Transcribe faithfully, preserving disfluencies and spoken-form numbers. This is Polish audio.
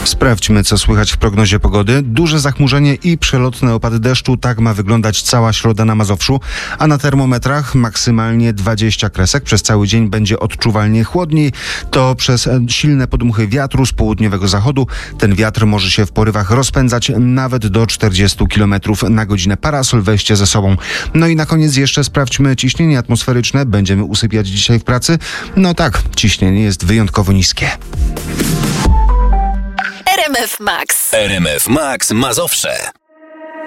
Sprawdźmy, co słychać w prognozie pogody. Duże zachmurzenie i przelotne opady deszczu. Tak ma wyglądać cała środa na Mazowszu. A na termometrach maksymalnie dwadzieścia kresek. Przez cały dzień będzie odczuwalnie chłodniej. To przez silne podmuchy wiatru z południowego zachodu. Ten wiatr może się w porywach rozpędzać nawet do czterdziestu kilometrów na godzinę. Parasol weźcie ze sobą. No i na koniec jeszcze sprawdźmy ciśnienie atmosferyczne. Będziemy usypiać dzisiaj w pracy? No tak, ciśnienie jest wyjątkowo niskie. R M F Max. R M F Max Mazowsze.